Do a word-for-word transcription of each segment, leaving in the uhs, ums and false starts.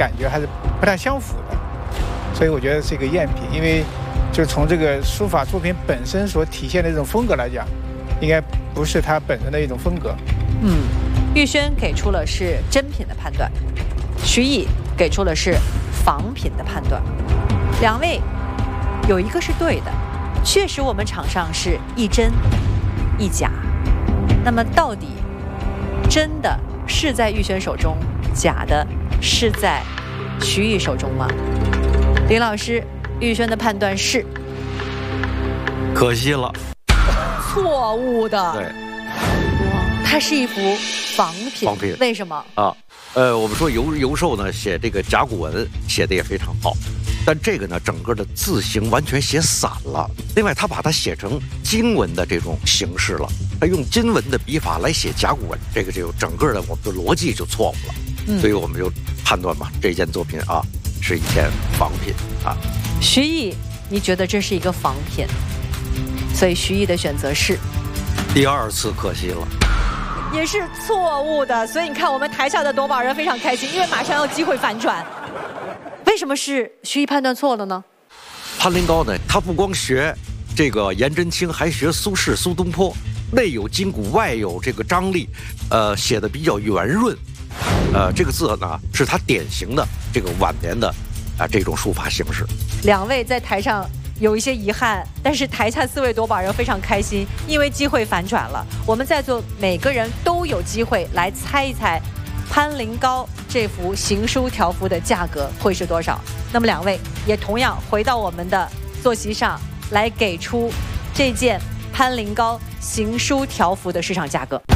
感觉还是不太相符的，所以我觉得是一个赝品。因为就从这个书法作品本身所体现的这种风格来讲，应该不是它本身的一种风格。 嗯，玉轩给出了是真品的判断，徐毅给出了是仿品的判断。两位有一个是对的，确实我们场上是一真一假。那么到底真的是在玉轩手中，假的是在徐毅手中吗？林老师，玉轩的判断是可惜了， 错误的。 对， 它是一幅仿品。 仿品为什么啊？呃，我们说尤尤寿呢写这个甲骨文写的也非常好，但这个呢整个的字形完全写散了。另外，他把它写成经文的这种形式了，他用金文的笔法来写甲骨文，这个就整个的我们的逻辑就错误了。嗯、所以我们就判断嘛，这件作品啊是一件仿品啊。 徐毅，你觉得这是一个仿品，所以徐毅的选择是第二次可惜了。 也是错误的，所以你看我们台下的夺宝人非常开心，因为马上有机会反转。为什么是徐毅判断错了呢？ 潘林高呢，他不光学这个颜真卿，还学苏轼、苏东坡，内有筋骨，外有这个张力，呃，写的比较圆润。呃，这个字呢，是他典型的这个晚年的啊、呃、这种书法形式。 两位在台上有一些遗憾，但是台下四位夺宝人非常开心，因为机会反转了。我们在座每个人都有机会来猜一猜潘林高这幅行书条幅的价格会是多少。那么两位也同样回到我们的坐席上来给出这件潘林高行书条幅的市场价格。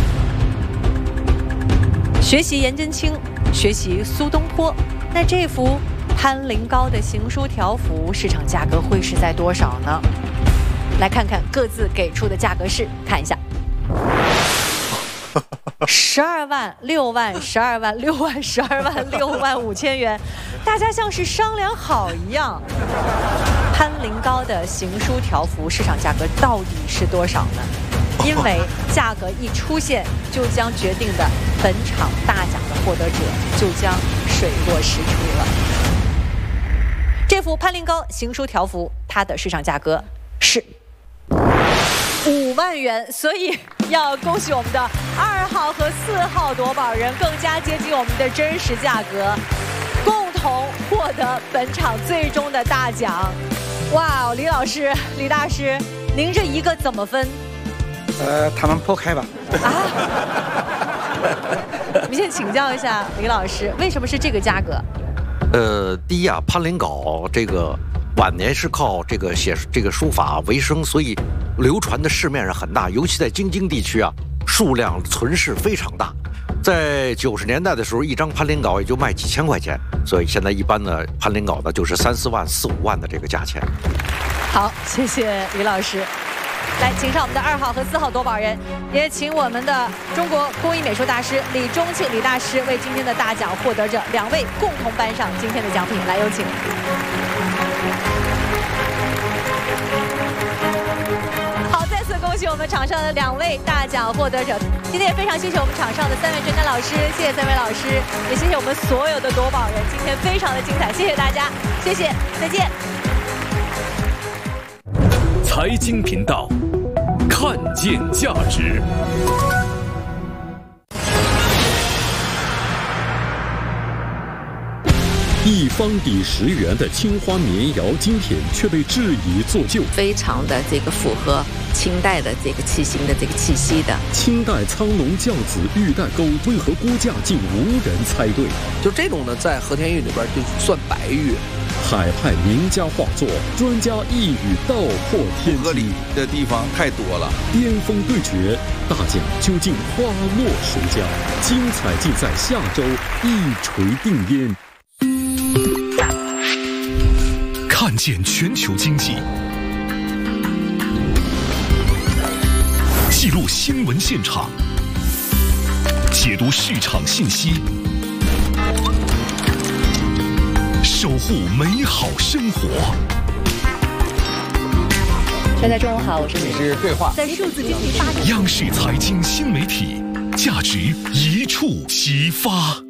学习颜真卿，学习苏东坡，那这幅潘林高的行书条幅市场价格会是在多少呢？来看看各自给出的价格是，看一下，十二万、六万、十二万、六万、十二万、六万五千元，大家像是商量好一样。潘林高的行书条幅市场价格到底是多少呢？因为价格一出现，就将决定的本场大奖的获得者就将水落石出了。这幅潘林高行书条幅，它的市场价格是五万元，所以要恭喜我们的二号和四号夺宝人更加接近我们的真实价格，共同获得本场最终的大奖。哇，李老师、李大师，您这一个怎么分？ 呃，他们剖开吧。 啊，我们先请教一下李老师，为什么是这个价格？ 呃，第一啊，潘林镐这个晚年是靠这个写这个书法为生，所以流传的市面上很大，尤其在京津地区啊，数量存世非常大。在九十年代的时候，一张潘林镐也就卖几千块钱，所以现在一般的潘林镐呢就是三四万、四五万的这个价钱。 好，谢谢李老师。来，请上我们的二号和四号夺宝人，也请我们的中国工艺美术大师李中庆李大师为今天的大奖获得者两位共同颁上今天的奖品。来，有请。好，再次恭喜我们场上的两位大奖获得者。今天也非常谢谢我们场上的三位侦探老师，谢谢三位老师，也谢谢我们所有的夺宝人，今天非常的精彩，谢谢大家，谢谢，再见。 财经频道，看见价值。一方抵十元的青花棉窑精品却被质疑做旧， 非常的这个符合清代的这个器型的这个气息的。 清代苍龙教子玉带钩，为何估价竟无人猜对？ 就这种呢，在和田玉里边就算白玉。 海派名家画作，专家一语道破天机。 合理的地方太多了。 巅峰对决，大奖究竟花落谁家？精彩尽在下周一锤定音。看见全球经济，记录新闻现场，解读市场信息，守护美好生活。 大家中午好，我是这里是对话， 在数字经济发展。 央视财经新媒体，价值一触即发。